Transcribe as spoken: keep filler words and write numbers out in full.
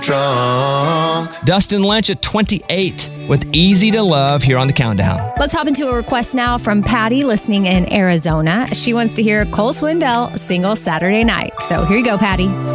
Drunk. Dustin Lynch at twenty-eight with Easy to Love here on the Countdown. Let's hop into a request now from Patty listening in Arizona. She wants to hear Cole Swindell single Saturday Night. So here you go, Patty.